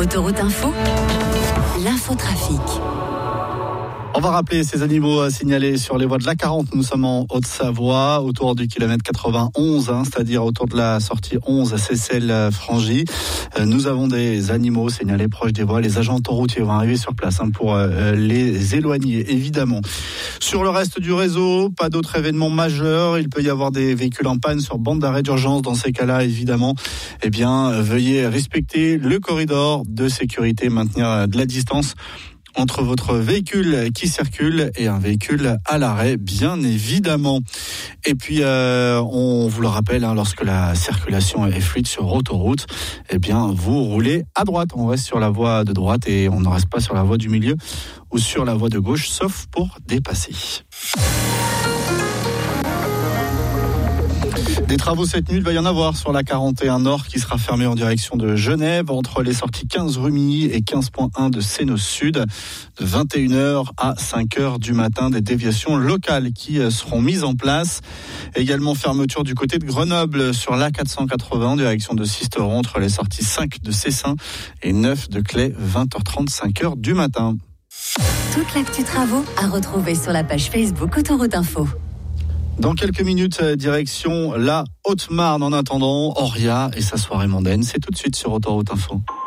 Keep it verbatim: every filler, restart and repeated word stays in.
Autoroute Info, l'infotrafic. On va rappeler ces animaux signalés sur les voies de l'A quarante. Nous sommes en Haute-Savoie, autour du kilomètre quatre-vingt-onze, hein, c'est-à-dire autour de la sortie onze à Seyssel-Frangy. Euh, nous avons des animaux signalés proches des voies. Les agents autoroutiers vont arriver sur place hein, pour euh, les éloigner, évidemment. Sur le reste du réseau, pas d'autres événements majeurs. Il peut y avoir des véhicules en panne sur bande d'arrêt d'urgence. Dans ces cas-là, évidemment, eh bien, veuillez respecter le corridor de sécurité, maintenir de la distance entre votre véhicule qui circule et un véhicule à l'arrêt, bien évidemment. Et puis, euh, on vous le rappelle, hein, lorsque la circulation est fluide sur autoroute, eh bien, vous roulez à droite. On reste sur la voie de droite et on ne reste pas sur la voie du milieu ou sur la voie de gauche, sauf pour dépasser. Des travaux cette nuit, il va y en avoir sur la quarante et un Nord qui sera fermée en direction de Genève entre les sorties quinze rue Milly et quinze point un de Sénos Sud. De vingt et une heures à cinq heures du matin, des déviations locales qui seront mises en place. Également fermeture du côté de Grenoble sur l'A quatre cent quatre-vingts en direction de Sisteron entre les sorties cinq de Cessin et neuf de Claye, vingt heures trente, cinq heures du matin. Toute l'actu travaux à retrouver sur la page Facebook Autoroute Info. Dans quelques minutes, direction la Haute-Marne. En attendant, Oria et sa soirée mondaine. C'est tout de suite sur Autoroute Info.